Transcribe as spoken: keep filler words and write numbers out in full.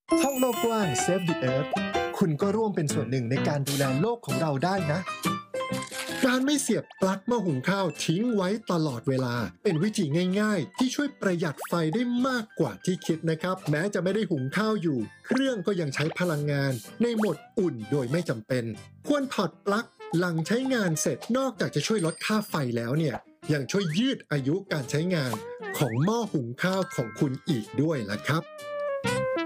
ท่องโลกกว้าง Save the Earth คุณก็ร่วมเป็นส่วนหนึ่งในการดูแลโลกของเราได้นะการไม่เสียบปลั๊กหม้อหุงข้าวทิ้งไว้ตลอดเวลาเป็นวิธีง่ายๆที่ช่วยประหยัดไฟได้มากกว่าที่คิดนะครับแม้จะไม่ได้หุงข้าวอยู่เครื่องก็ยังใช้พลังงานในโหมดอุ่นโดยไม่จำเป็นควรถอดปลั๊กหลังใช้งานเสร็จนอกจากจะช่วยลดค่าไฟแล้วเนี่ยยังช่วยยืดอายุการใช้งานของหม้อหุงข้าวของคุณอีกด้วยล่ะครับ